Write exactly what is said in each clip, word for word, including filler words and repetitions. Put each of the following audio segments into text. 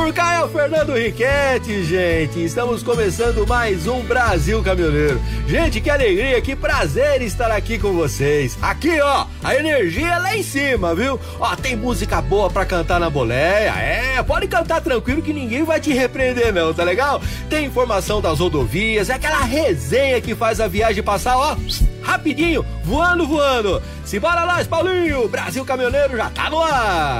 Por cá é o Fernando Riquetti, gente. Estamos começando mais um Brasil Caminhoneiro. Gente, que alegria, que prazer estar aqui com vocês. Aqui, ó, a energia é lá em cima, viu? Ó, tem música boa pra cantar na boleia. É, pode cantar tranquilo que ninguém vai te repreender não, tá legal? Tem informação das rodovias, é aquela resenha que faz a viagem passar, ó, rapidinho, voando, voando. Simbora nós, Paulinho, Brasil Caminhoneiro já tá no ar.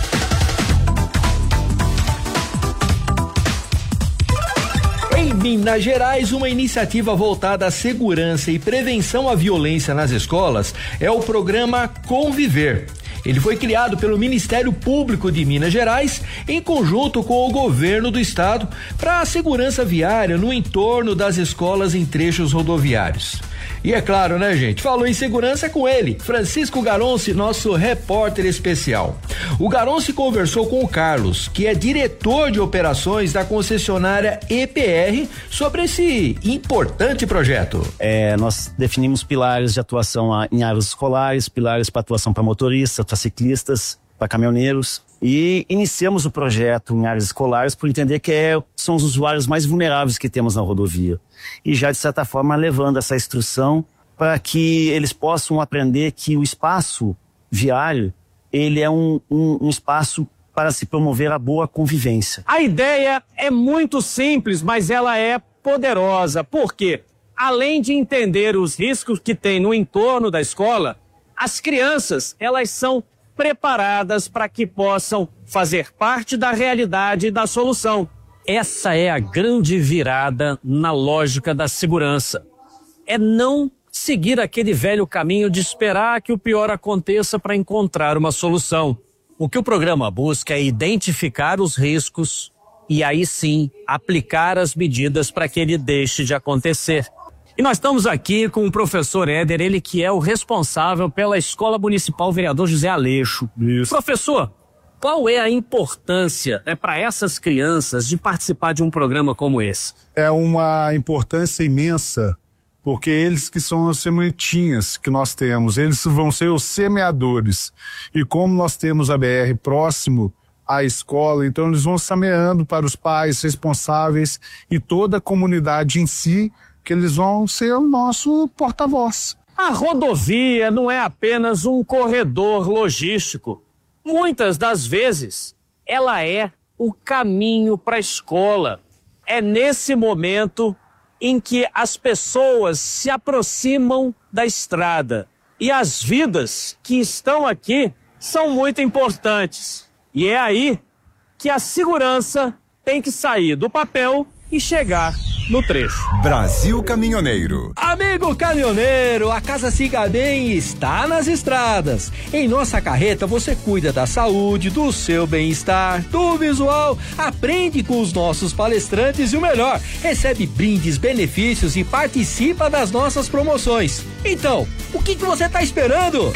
Em Minas Gerais, uma iniciativa voltada à segurança e prevenção à violência nas escolas é o programa Conviver. Ele foi criado pelo Ministério Público de Minas Gerais em conjunto com o governo do estado para a segurança viária no entorno das escolas em trechos rodoviários. E é claro, né, gente? Falou em segurança com ele, Francisco Garonci, nosso repórter especial. O Garonci conversou com o Carlos, que é diretor de operações da concessionária E P R, sobre esse importante projeto. É, nós definimos pilares de atuação em áreas escolares, pilares para atuação para motoristas, para ciclistas, para caminhoneiros, e iniciamos o projeto em áreas escolares por entender que é, são os usuários mais vulneráveis que temos na rodovia. E já, de certa forma, levando essa instrução para que eles possam aprender que o espaço viário, ele é um, um, um espaço para se promover a boa convivência. A ideia é muito simples, mas ela é poderosa. Por quê? Além de entender os riscos que tem no entorno da escola, as crianças, elas são preparadas para que possam fazer parte da realidade e da solução. Essa é a grande virada na lógica da segurança. É não seguir aquele velho caminho de esperar que o pior aconteça para encontrar uma solução. O que o programa busca é identificar os riscos e aí sim aplicar as medidas para que ele deixe de acontecer. E nós estamos aqui com o professor Éder, ele que é o responsável pela Escola Municipal Vereador José Aleixo. Isso. Professor, qual é a importância é, para essas crianças de participar de um programa como esse? É uma importância imensa, porque eles que são as sementinhas que nós temos, eles vão ser os semeadores. E como nós temos a B R próximo à escola, então eles vão semeando para os pais responsáveis e toda a comunidade em si, que eles vão ser o nosso porta-voz. A rodovia não é apenas um corredor logístico. Muitas das vezes, ela é o caminho para a escola. É nesse momento em que as pessoas se aproximam da estrada. E as vidas que estão aqui são muito importantes. E é aí que a segurança tem que sair do papel e chegar no trecho. Brasil Caminhoneiro. Amigo caminhoneiro, a Casa Siga Bem está nas estradas. Em nossa carreta você cuida da saúde, do seu bem-estar, do visual, aprende com os nossos palestrantes e o melhor, recebe brindes, benefícios e participa das nossas promoções. Então, o que que você está esperando?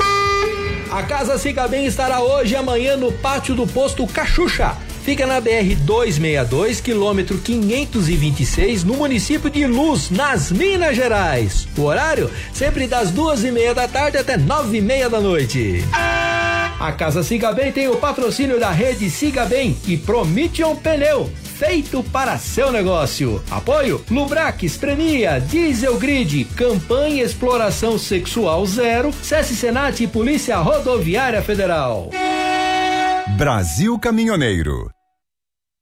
A Casa Siga Bem estará hoje e amanhã no pátio do posto Cachucha. Fica na B R duzentos e sessenta e dois, quilômetro quinhentos e vinte e seis, no município de Luz, nas Minas Gerais. O horário sempre das duas e meia da tarde até nove e meia da noite. A Casa Siga Bem tem o patrocínio da rede Siga Bem e Promission Pneu, feito para seu negócio. Apoio Lubrax, Premia, Diesel Grid, Campanha Exploração Sexual Zero, SESC Senat e Polícia Rodoviária Federal. Brasil Caminhoneiro.